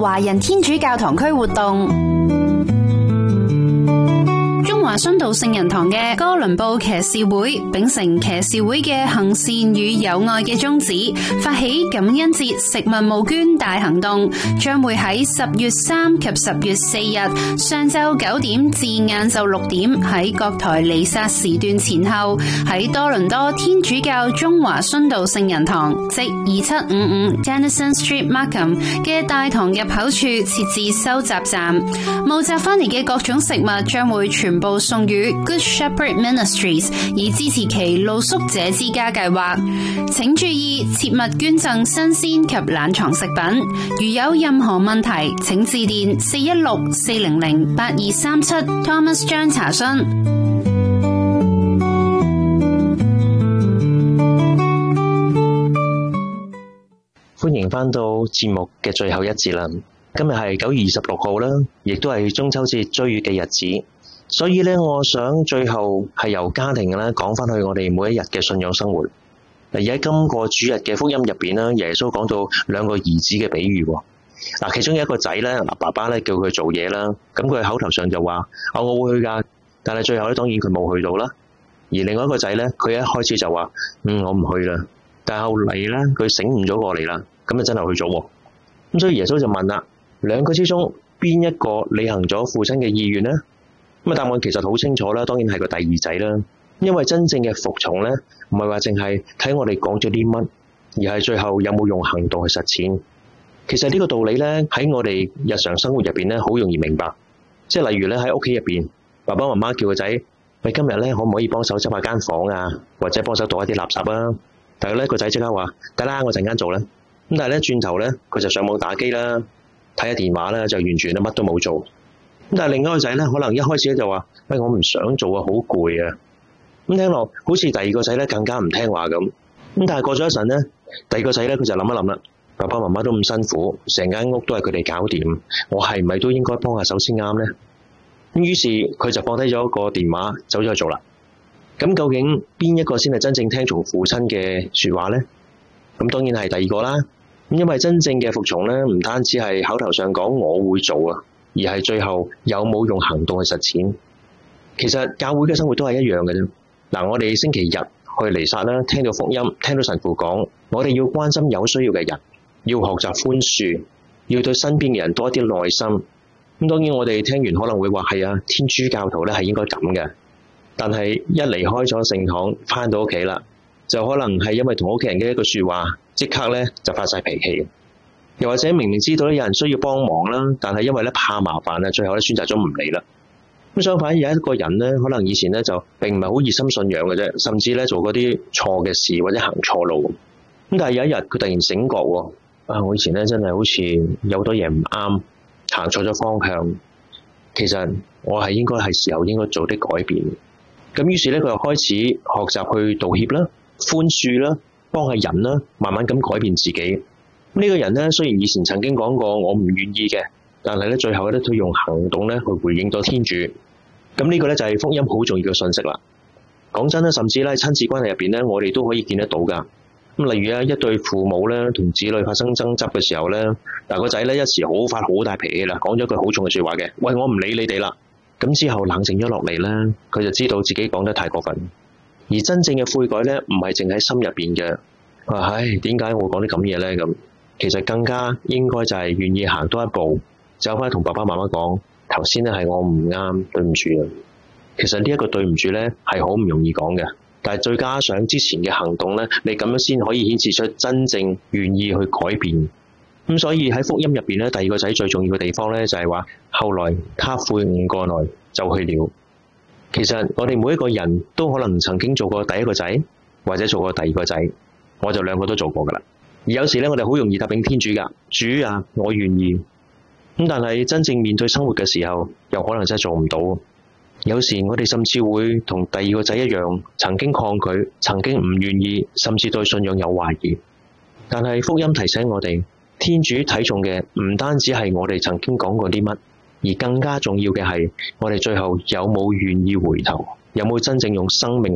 華人天主教堂區活動。中華殉道聖人堂嘅哥倫布騎士會秉承騎士會嘅行善與友愛嘅宗旨，發起感恩節食物募捐大行動，將會喺10月3及10月4日上晝9點至晏晝6點喺各台彌撒時段前後，喺多倫多天主教中華殉道聖人堂即2755 Denison Street Markham 嘅大堂入口處設置收集站，募集翻嚟嘅各種食物將會全部送予 Good Shepherd Ministries， 以支持其露宿者之家計劃。請注意切勿捐贈新鮮及冷藏食品。如有任何問題，請致電416-400-8237 Thomas 張查詢。 歡迎返到節目嘅最後一節啦。今日係9月26號啦，亦都係中秋節追月嘅日子。所以咧，我想最後係由家庭咧講翻去我哋每一日嘅信仰生活。而喺今個主日嘅福音入邊咧，耶穌講到兩個兒子嘅比喻。嗱，其中有一個仔咧，爸爸咧叫佢做嘢啦，咁佢口頭上就話我會去噶，但係最後咧當然佢冇去到啦。而另外一個仔咧，佢一開始就話我唔去啦，但係後嚟咧佢醒悟咗過嚟啦，咁就真係去咗。咁所以耶穌就問啦，兩個之中邊一個履行咗父親嘅意願呢？咁答案其實好清楚啦，當然係個第二仔啦。因為真正嘅服從咧，唔係話淨係睇我哋講咗啲乜，而係最後有冇用行動去實踐。其實呢個道理咧，喺我哋日常生活入邊咧，好容易明白。即係例如咧喺屋企入邊，爸爸媽媽叫個仔，喂，今日咧可唔可以幫手執下間房啊，或者幫手倒一啲垃圾啊？但係咧個仔即刻話得啦，我陣間做啦。咁但係咧轉頭咧，佢就上網打機啦，睇下電話啦，就完全乜都冇做。咁但係另一個仔咧，可能一開始咧就話，喂，我唔想做啊，好攰啊。咁聽落好似第二個仔咧更加唔聽話咁。咁但係過咗一陣咧，第二個仔咧佢就諗一諗啦，爸爸媽媽都咁辛苦，成間屋都係佢哋搞掂，我係咪都應該幫下手先啱咧？咁於是佢就放低咗個電話，走咗去做啦。咁究竟邊一個先係真正聽從父親嘅說話咧？咁當然係第二個啦。咁因為真正嘅服從咧，唔單止係口頭上講我會做啊，而係最後有冇用行動去實踐。其實教會嘅生活都係一樣嘅啫。嗱，我哋星期日去彌撒啦，聽到福音，聽到神父講，我哋要關心有需要嘅人，要學習寬恕，要對身邊嘅人多一啲耐心。咁當然我哋聽完可能會話係啊，天主教徒咧係應該咁嘅。但係一離開咗聖堂，翻到屋企啦，就可能係因為同屋企人嘅一句說話，即刻咧就發晒脾氣。又或者明明知道咧有人需要幫忙啦，但係因為咧怕麻煩啊，最後咧選擇咗唔嚟啦。咁相反有一個人咧，可能以前咧就並唔係好熱心信仰嘅啫，甚至咧做嗰啲錯嘅事或者行錯路。咁但係有一日佢突然醒覺喎，我以前咧真係好似有好多嘢唔啱，行錯咗方向。其實我係應該係時候應該做啲改變。咁於是咧佢又開始學習去道歉啦、寬恕啦、幫下人啦，慢慢咁改變自己。呢個人咧雖然以前曾經講過我唔願意嘅，但係咧最後咧都用行動咧去回應到天主。咁呢個咧就係福音好重要嘅信息啦。講真咧，甚至咧親子關係入邊咧，我哋都可以見得到噶。咁例如啊，一對父母咧同子女發生爭執嘅時候咧，嗱個仔咧一時好發好大脾氣啦，講咗句好重嘅說話嘅，喂，我唔理你哋啦。咁之後冷靜咗落嚟咧，佢就知道自己講得太過分。而真正嘅悔改咧，唔係淨喺心入邊嘅。唉，點解我講啲咁嘢咧？咁其實更加應該就係願意行多一步，走翻同爸爸媽媽講，頭先咧係我唔啱，對唔住啊。其實呢一個對唔住咧係好唔容易講嘅，但係再加上之前嘅行動咧，你咁樣先可以顯示出真正願意去改變。咁所以喺福音入邊咧，第二個仔最重要嘅地方咧就係話，後來他悔悟過來就去了。其實我哋每一個人都可能曾經做過第一個仔，或者做過第二個仔，我就兩個都做過噶啦。而有時咧，我哋好容易答應天主噶，主啊，我願意。咁但係真正面對生活嘅時候，又可能真係做唔到。有時我哋甚至會同第二個仔一樣，曾經抗拒，曾經唔願意，甚至對信仰有懷疑。但係福音提醒我哋，天主睇重嘅唔單止係我哋曾經講過啲乜，而更加重要嘅係我哋最後有冇願意回頭，有冇真正用生命